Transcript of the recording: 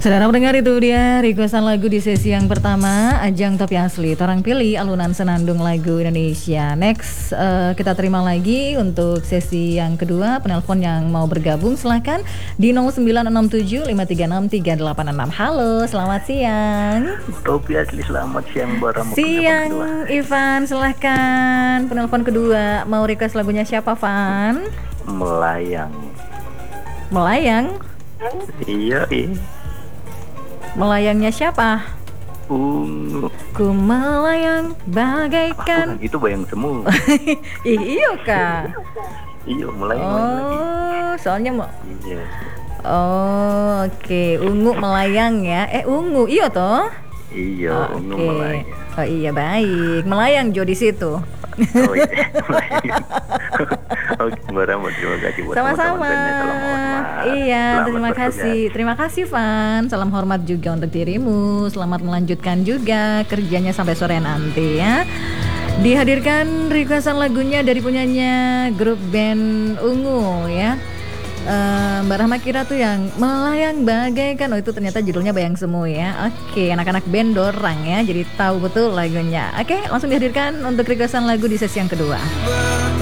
Saudara pendengar, itu dia requestan lagu di sesi yang pertama Ajang Topi Asli. Torang pilih alunan senandung lagu Indonesia. Next, kita terima lagi untuk sesi yang kedua. Penelpon yang mau bergabung silahkan di 0967536386. Halo, selamat siang. Topi Asli, selamat siang Bara. Siang Ivan, silahkan. Penelpon kedua, mau request lagunya siapa, Van? Melayang. Melayang? Iya. Melayangnya siapa? Ungu. Ku melayang bagaikan. Itu bayang semu. Iya kak. Iya, melayang. Oh, soalnya mau. Iya. Oh, oke. Ungu melayang ya. Ungu, iya toh? Iya, ungu melayang. Oh iya, baik. Melayang Jo di situ. Oh iya, melayang. Oke, Bara, terima kasih buat Sama-sama. teman-teman. Salam hormat. Iya, Selamat terima bertugas. kasih. Terima kasih Van. Salam hormat juga untuk dirimu. Selamat melanjutkan juga kerjanya sampai sore nanti ya. Dihadirkan requestan lagunya dari punyanya grup band Ungu ya. Mbak Rahma kira tuh yang melayang bagaikan. Oh, itu ternyata judulnya Bayang Semu ya. Oke, anak-anak band Dorang ya. Jadi tahu betul lagunya. Oke, langsung dihadirkan untuk requestan lagu di sesi yang kedua.